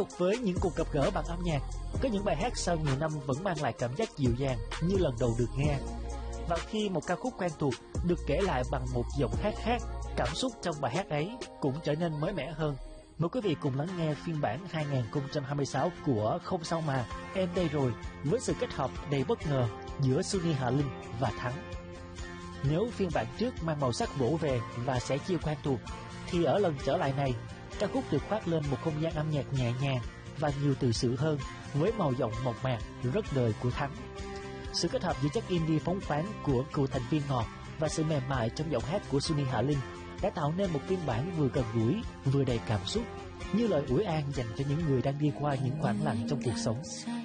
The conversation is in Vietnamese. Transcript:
tục với những cuộc gặp gỡ bằng âm nhạc. Có những bài hát sau nhiều năm vẫn mang lại cảm giác dịu dàng như lần đầu được nghe. Và khi một ca khúc quen thuộc được kể lại bằng một giọng hát khác, cảm xúc trong bài hát ấy cũng trở nên mới mẻ hơn. Mời quý vị cùng lắng nghe phiên bản 2026 của Không Sao Mà, Em Đây Rồi, với sự kết hợp đầy bất ngờ giữa Sunny Hạ Linh và Thắng. Nếu phiên bản trước mang màu sắc vỗ về và sẻ chia quen thuộc, thì ở lần trở lại này, ca khúc được khoác lên một không gian âm nhạc nhẹ nhàng và nhiều từ sự hơn, với màu giọng mộc mạc rất đời của Thắng. Sự kết hợp giữa chất indie phóng khoáng của cựu thành viên Ngọt và sự mềm mại trong giọng hát của Sunny Hạ Linh đã tạo nên một phiên bản vừa gần gũi vừa đầy cảm xúc, như lời ủi an dành cho những người đang đi qua những khoảng lặng trong cuộc sống.